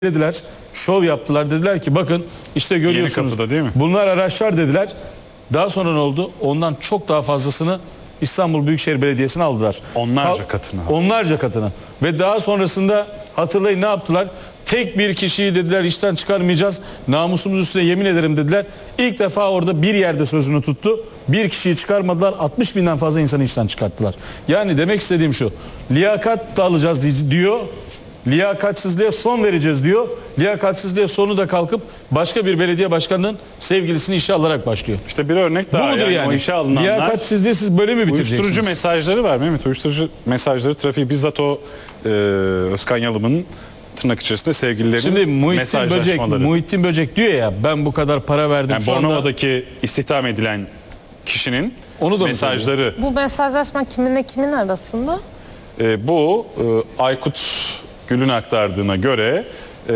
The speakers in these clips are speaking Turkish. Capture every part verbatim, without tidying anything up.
dediler, şov yaptılar, dediler ki bakın işte görüyorsunuz değil mi? bunlar araçlar dediler. Daha sonra ne oldu? Ondan çok daha fazlasını İstanbul Büyükşehir Belediyesi'ne aldılar. Onlarca Al, katını. Onlarca katını. Ve daha sonrasında hatırlayın ne yaptılar? Tek bir kişiyi dediler işten çıkarmayacağız. Namusumuz üstüne yemin ederim dediler. İlk defa orada bir yerde sözünü tuttu. Bir kişiyi çıkarmadılar. altmış binden fazla insanı işten çıkarttılar. Yani demek istediğim şu. Liyakat da alacağız diyor. Liyakatsizliğe son vereceğiz diyor. Liyakatsizliğe sonu da kalkıp başka bir belediye başkanının sevgilisini işe alarak başlıyor. İşte bir örnek daha. Bu mudur yani, yani? O işe alınanlar, Liyakatsizliği siz böyle mi bitireceksiniz? uyuşturucu mesajları var Mehmet. Uyuşturucu mesajları, trafiği bizzat o e, Özkan Yalım'ın tırnak içerisinde sevgililerinin Şimdi Muhittin Böcek, mesajlaşmaları. Muhittin Böcek diyor ya ben bu kadar para verdim. Yani şu anda Bornova'daki istihdam edilen kişinin Onu da mı mesajları. Bu mesajlaşma kiminle kimin arasında? E, bu e, Aykut Gül'ün aktardığına göre e,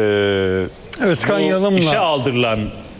Özkan bu Yalım'la işe aldırılan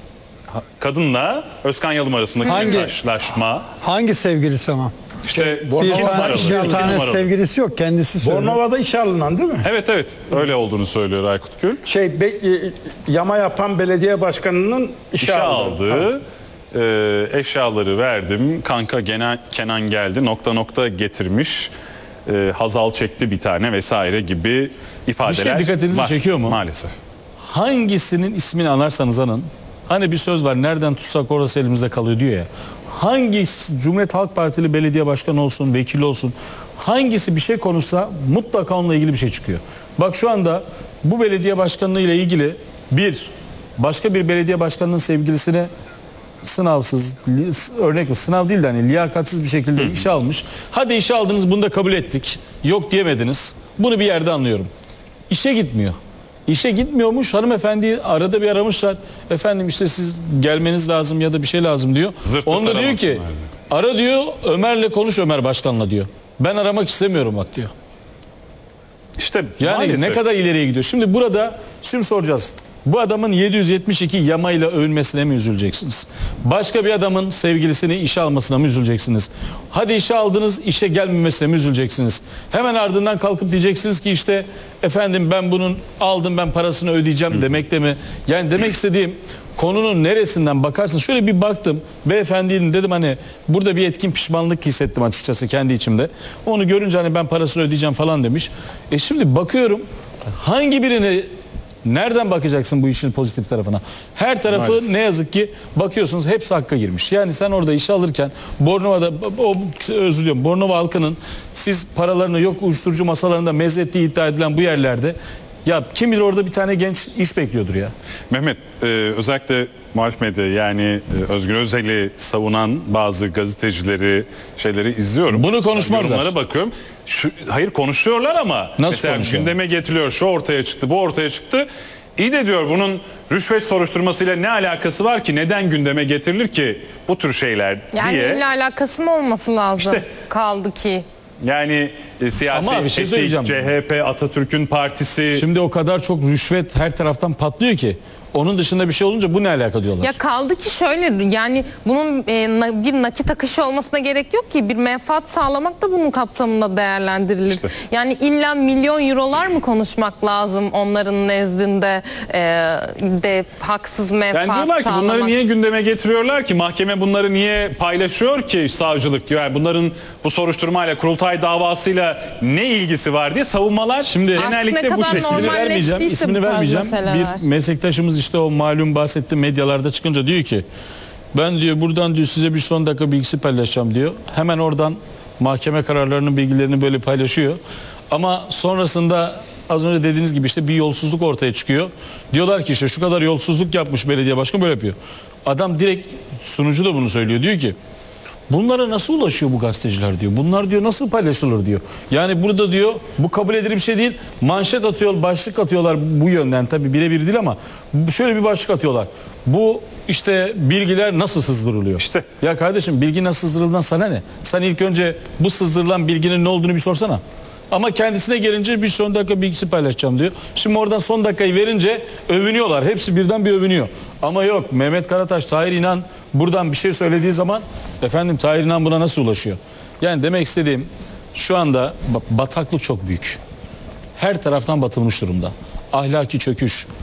kadınla Özkan Yalım arasındaki Hangi- mesajlaşma. hangi sevgilisi ama? İşte Bir iki tane, numaralı, bir iki tane numaralı. sevgilisi yok, kendisi söylüyor. Bornova'da işe alınan değil mi? Evet evet öyle olduğunu söylüyor Aykut Gül. Şey be- e, yama yapan belediye başkanının işe, İşe aldığı. aldı. Ee, eşyaları verdim. Kanka Kenan, Kenan geldi. Nokta nokta getirmiş. Ee, Hazal çekti bir tane vesaire gibi ifadeler Bir şey dikkatinizi var, çekiyor mu? Maalesef. hangisinin ismini anarsanız anın. Hani bir söz var nereden tutsak orası elimizde kalıyor diyor ya. Hangi Cumhuriyet Halk Partili belediye başkanı olsun, vekil olsun, hangisi bir şey konuşsa mutlaka onunla ilgili bir şey çıkıyor. Bak şu anda bu belediye başkanlığı ile ilgili bir başka bir belediye başkanının sevgilisine sınavsız, li- örnek mi? Sınav değil de hani liyakatsiz bir şekilde işe almış. Hadi işe aldınız, bunu da kabul ettik. Yok diyemediniz. Bunu bir yerde anlıyorum. İşe gitmiyor. İşe gitmiyormuş. Hanımefendiyi arada bir aramışlar. Efendim işte siz gelmeniz lazım ya da bir şey lazım diyor. Zırt Onda pırt diyor ki aramasınlar ara diyor Ömer'le konuş Ömer Başkan'la diyor. Ben aramak istemiyorum bak diyor. İşte Yani maalesef. ne kadar ileriye gidiyor. Şimdi burada şimdi soracağız. Bu adamın yedi yüz yetmiş iki yamayla övünmesine mi üzüleceksiniz? Başka bir adamın sevgilisini işe almasına mı üzüleceksiniz? Hadi işe aldınız, işe gelmemesine mi üzüleceksiniz? Hemen ardından kalkıp diyeceksiniz ki işte efendim ben bunun aldım, ben parasını ödeyeceğim demek de mi? Yani demek istediğim konunun neresinden bakarsın? Şöyle bir baktım. Beyefendinin dedim hani burada bir etkin pişmanlık hissettim açıkçası kendi içimde. Onu görünce hani ben parasını ödeyeceğim falan demiş. E şimdi bakıyorum hangi birini nereden bakacaksın bu işin pozitif tarafına? Her tarafı Maalesef. ne yazık ki bakıyorsunuz hepsi hakka girmiş. Yani sen orada işe alırken Bornova'da o özür diliyorum Bornova halkının siz paralarını yok uyuşturucu masalarında mezzettiği iddia edilen bu yerlerde ya kim bilir orada bir tane genç iş bekliyordur ya. Mehmet e, özellikle muhalif medya yani e, Özgür Özel'i savunan bazı gazetecileri şeyleri izliyorum. Bunu konuşmazlar. Yorumlara bakıyorum. Şu, hayır konuşuyorlar ama Nasıl mesela konuşuyor? gündeme getiriliyor. Şu ortaya çıktı, bu ortaya çıktı. İyi de diyor bunun rüşvet soruşturmasıyla ne alakası var ki? Neden gündeme getirilir ki bu tür şeyler Yani diye. illa alakası mı olması lazım? İşte. Kaldı ki. Yani e, siyasi Ama bir şey etik, söyleyeceğim. C H P, Atatürk'ün partisi. Şimdi o kadar çok rüşvet her taraftan patlıyor ki onun dışında bir şey olunca bu ne alaka diyorlar. Ya kaldı ki şöyle yani bunun e, na- bir nakit akışı olmasına gerek yok ki bir menfaat sağlamak da bunun kapsamında değerlendirilir. İşte. Yani illa milyon eurolar mı konuşmak lazım onların nezdinde e, de haksız menfaat Yani diyorlar ki sağlamak. bunları niye gündeme getiriyorlar ki? Mahkeme bunları niye paylaşıyor ki savcılık? Yani bunların bu soruşturmayla, kurultay davasıyla ne ilgisi var diye savunmalar şimdi Artık genellikle ne bu kadar şekilde. İsmini vermeyeceğim, normalleştiyse ismini bu tarz vermeyeceğim. meseleler. Bir meslektaşımız işte o malum bahsetti medyalarda çıkınca diyor ki ben diyor buradan diyor size bir son dakika bilgisi paylaşacağım diyor. Hemen oradan mahkeme kararlarının bilgilerini böyle paylaşıyor. Ama sonrasında az önce dediğiniz gibi işte bir yolsuzluk ortaya çıkıyor. Diyorlar ki işte şu kadar yolsuzluk yapmış belediye başkanı böyle yapıyor. Adam direkt sunucu da bunu söylüyor. Diyor ki bunlara nasıl ulaşıyor bu gazeteciler diyor. Bunlar diyor nasıl paylaşılır diyor. Yani burada diyor bu kabul edilir bir şey değil. Manşet atıyor, başlık atıyorlar bu yönden tabii birebir değil ama şöyle bir başlık atıyorlar. Bu işte bilgiler nasıl sızdırılıyor? İşte. Ya kardeşim bilgi nasıl sızdırıldığından sana ne? Sen ilk önce bu sızdırılan bilginin ne olduğunu bir sorsana. Ama kendisine gelince bir son dakika bilgisi paylaşacağım diyor. Şimdi oradan son dakikayı verince övünüyorlar. Hepsi birden bir övünüyor. Ama yok Mehmet Karataş, Tahir İnan buradan bir şey söylediği zaman efendim Tahir İnan buna nasıl ulaşıyor? Yani demek istediğim şu anda bataklık çok büyük. Her taraftan batılmış durumda. Ahlaki çöküş,